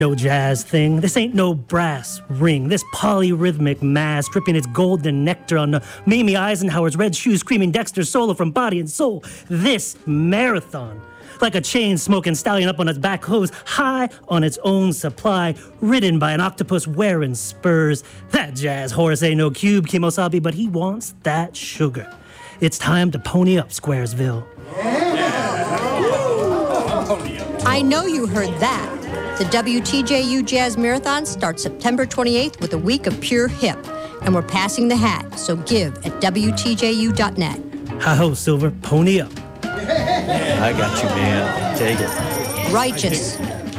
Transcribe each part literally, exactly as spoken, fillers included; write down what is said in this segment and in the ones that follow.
No jazz thing. This ain't no brass ring. This polyrhythmic mass dripping its golden nectar on Mamie Eisenhower's red shoes, screaming Dexter's solo from body and soul. This marathon. Like a chain-smoking stallion up on its back hose, high on its own supply, ridden by an octopus wearing spurs. That jazz horse ain't no cube, Kimosabe, but he wants that sugar. It's time to pony up, Squaresville. I know you heard that. The W T J U Jazz Marathon starts September twenty-eighth with a week of pure hip. And we're passing the hat, so give at W T J U dot net. Hi-ho, Silver, pony up. I got you, man. Take it. Righteous.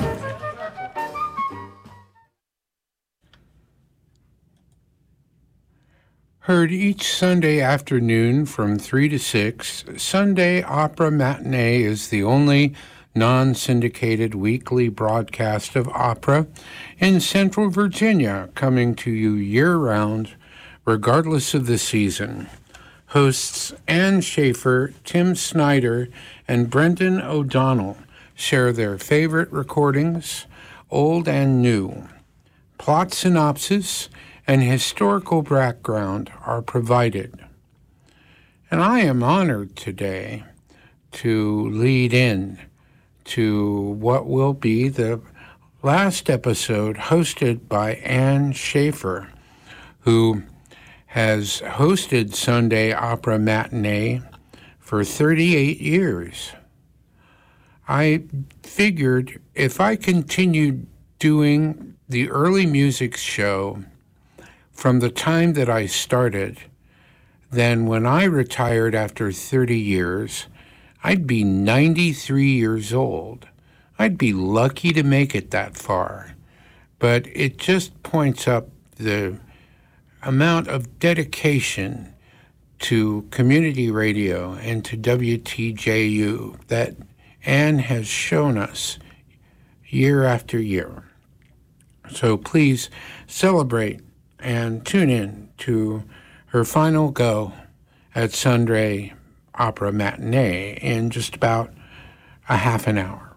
Heard each Sunday afternoon from three to six, Sunday Opera Matinee is the only non-syndicated weekly broadcast of opera in Central Virginia, coming to you year-round, regardless of the season. Hosts Ann Schaefer, Tim Snyder, and Brendan O'Donnell share their favorite recordings, old and new. Plot synopsis and historical background are provided. And I am honored today to lead in to what will be the last episode hosted by Ann Schaefer, who has hosted Sunday Opera Matinee for thirty-eight years. I figured if I continued doing the early music show from the time that I started, then when I retired after thirty years, I'd be ninety-three years old. I'd be lucky to make it that far. But it just points up the amount of dedication to community radio and to W T J U that Ann has shown us year after year. So please celebrate and tune in to her final go at Sunday Opera Matinee in just about a half an hour.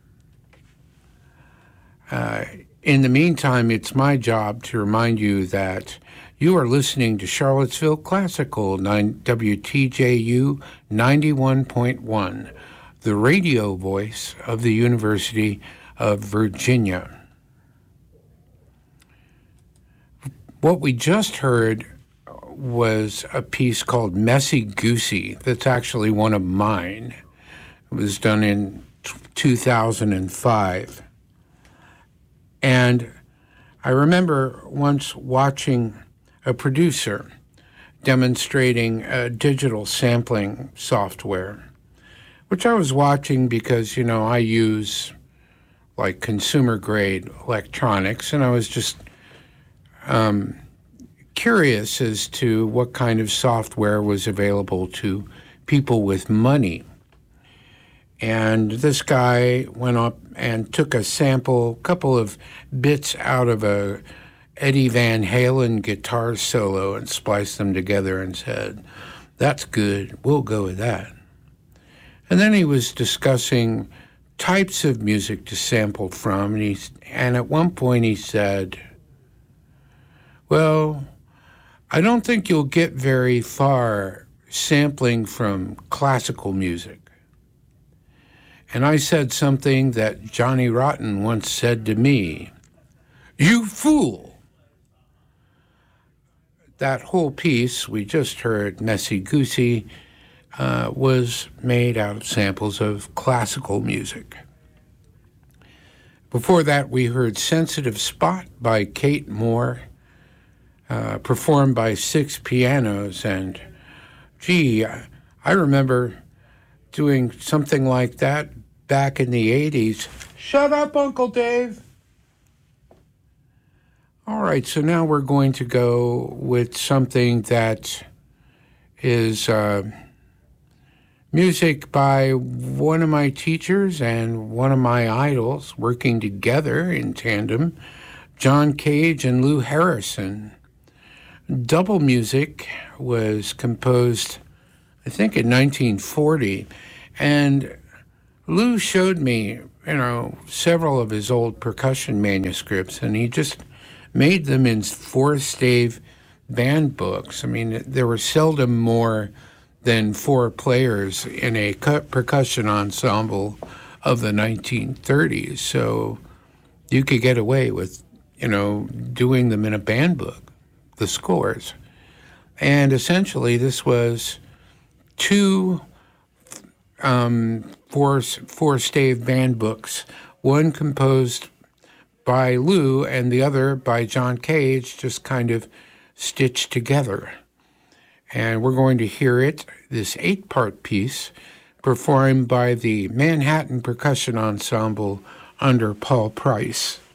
Uh, in the meantime, it's my job to remind you that you are listening to Charlottesville Classical, W T J U ninety-one point one, the radio voice of the University of Virginia. What we just heard was a piece called Messy Goosey that's actually one of mine. It was done in two thousand five. And I remember once watching a producer demonstrating a digital sampling software, which I was watching because, you know, I use like consumer grade electronics, and I was just um, curious as to what kind of software was available to people with money. And this guy went up and took a sample, a couple of bits out of a Eddie Van Halen guitar solo and spliced them together and said, "That's good, we'll go with that." And then he was discussing types of music to sample from, and, he, and at one point he said, "Well, I don't think you'll get very far sampling from classical music." And I said something that Johnny Rotten once said to me, "You fool." That whole piece we just heard, Messy Goosey, uh, was made out of samples of classical music. Before that, we heard Sensitive Spot by Kate Moore, uh, performed by six pianos. And, gee, I remember doing something like that back in the eighties. Shut up, Uncle Dave. All right, so now we're going to go with something that is uh, music by one of my teachers and one of my idols working together in tandem, John Cage and Lou Harrison. Double Music was composed, I think, in nineteen forty, and Lou showed me you know, several of his old percussion manuscripts, and he just made them in four-stave band books. I mean, there were seldom more than four players in a percussion ensemble of the nineteen thirties, so you could get away with, you know, doing them in a band book, the scores. And essentially, this was two um, four, four-stave band books, one composed by Lou and the other by John Cage, just kind of stitched together. And we're going to hear it, this eight-part piece, performed by the Manhattan Percussion Ensemble under Paul Price.